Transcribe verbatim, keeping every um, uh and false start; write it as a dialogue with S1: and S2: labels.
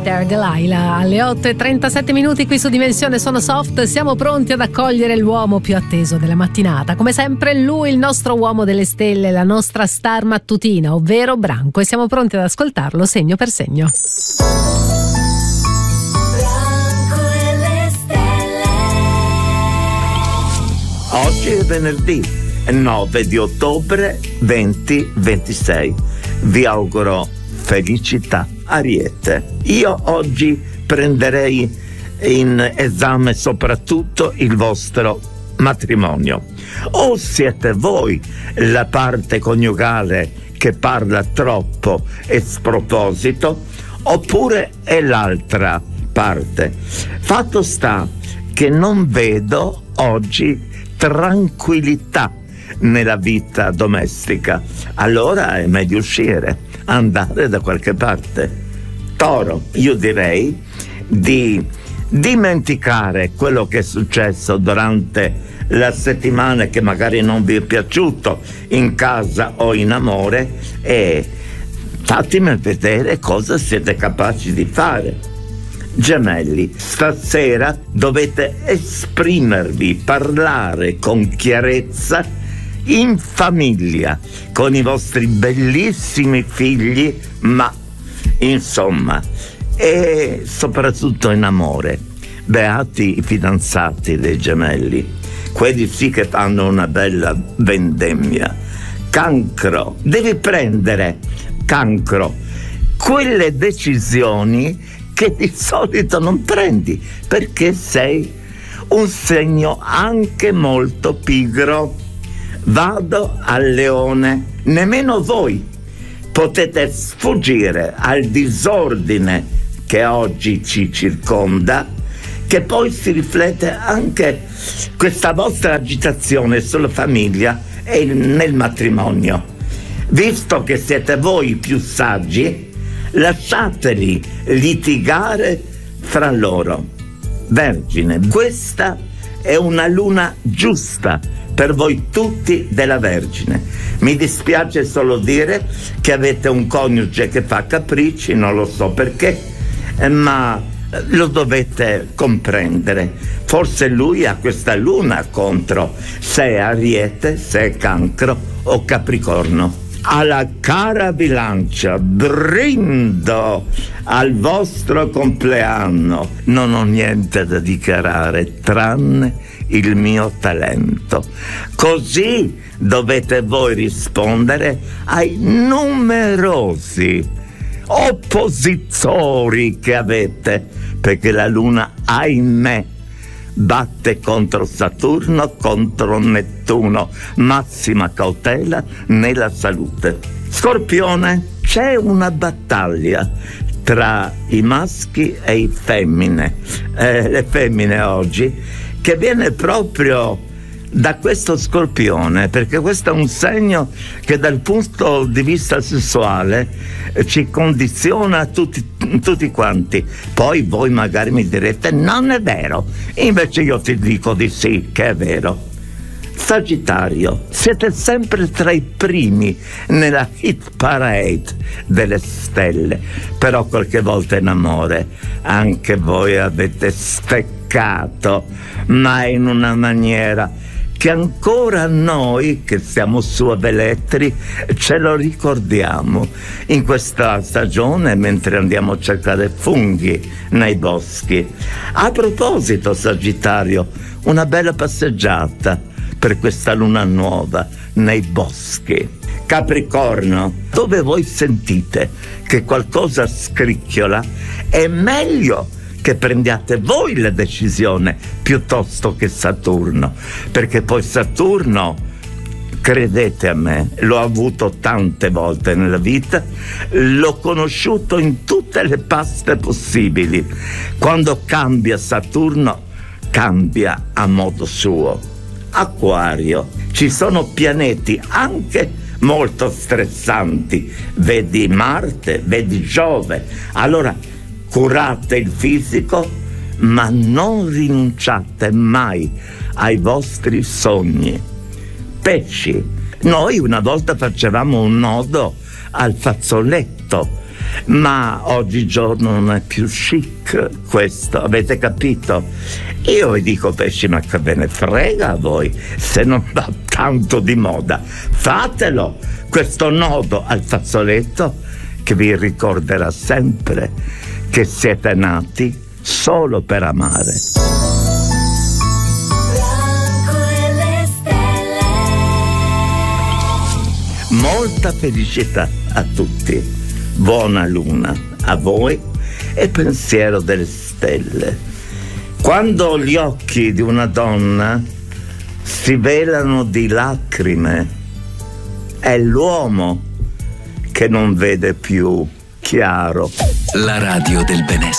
S1: Peter Delilah. Alle otto e trentasette minuti qui su Dimensione Sono Soft siamo pronti ad accogliere l'uomo più atteso della mattinata. Come sempre lui, il nostro uomo delle stelle, la nostra star mattutina, ovvero Branco, e siamo pronti ad ascoltarlo segno per segno.
S2: Oggi è venerdì nove di ottobre duemilaventisei. Vi auguro felicità, Ariete. Io oggi prenderei in esame soprattutto il vostro matrimonio. O siete voi la parte coniugale che parla troppo e sproposito, oppure è l'altra parte. Fatto sta che non vedo oggi tranquillità nella vita domestica. Allora è meglio uscire, andare da qualche parte. Toro, io direi di dimenticare quello che è successo durante la settimana che magari non vi è piaciuto in casa o in amore, e fatemi vedere cosa siete capaci di fare. Gemelli, stasera dovete esprimervi, parlare con chiarezza in famiglia, con i vostri bellissimi figli, ma insomma, e soprattutto in amore. Beati i fidanzati dei Gemelli, quelli sì che fanno una bella vendemmia. Cancro, devi prendere, Cancro, quelle decisioni che di solito non prendi, perché sei un segno anche molto pigro. Vado al Leone, nemmeno voi potete sfuggire al disordine che oggi ci circonda, che poi si riflette anche questa vostra agitazione sulla famiglia e nel matrimonio. Visto che siete voi più saggi, lasciateli litigare fra loro. Vergine, questa è una luna giusta per voi tutti della Vergine. Mi dispiace solo dire che avete un coniuge che fa capricci, non lo so perché, ma lo dovete comprendere. Forse lui ha questa luna contro, se è Ariete, se è Cancro o Capricorno. Alla cara Bilancia, brindo al vostro compleanno. Non ho niente da dichiarare tranne il mio talento. Così dovete voi rispondere ai numerosi oppositori che avete, perché la Luna, ahimè, batte contro Saturno, contro Nettuno. Massima cautela nella salute. Scorpione, c'è una battaglia tra i maschi e i femmine, eh, le femmine oggi, che viene proprio da questo Scorpione, perché questo è un segno che dal punto di vista sessuale eh, ci condiziona tutti, tutti quanti. Poi voi magari mi direte non è vero, invece io ti dico di sì, che è vero. Sagittario, siete sempre tra i primi nella hit parade delle stelle, però qualche volta in amore anche voi avete speccato, ma in una maniera che ancora noi che siamo su a Velletri ce lo ricordiamo in questa stagione mentre andiamo a cercare funghi nei boschi. A proposito, Sagittario, una bella passeggiata per questa luna nuova nei boschi. Capricorno, dove voi sentite che qualcosa scricchiola, è meglio che prendiate voi la decisione piuttosto che Saturno, perché poi Saturno, credete a me, l'ho avuto tante volte nella vita, l'ho conosciuto in tutte le paste possibili. Quando cambia Saturno, cambia a modo suo. Acquario, ci sono pianeti anche molto stressanti, vedi Marte, vedi Giove. Allora curate il fisico, ma non rinunciate mai ai vostri sogni. Pesci, noi una volta facevamo un nodo al fazzoletto Ma oggigiorno non è più chic questo, avete capito? Io vi dico, pesci, ma che ve ne frega a voi se non va tanto di moda. Fatelo, questo nodo al fazzoletto che vi ricorderà sempre che siete nati solo per amare. Molta felicità a tutti, buona luna a voi e pensiero delle stelle. Quando gli occhi di una donna si velano di lacrime, è l'uomo che non vede più chiaro.
S3: La radio del benessere.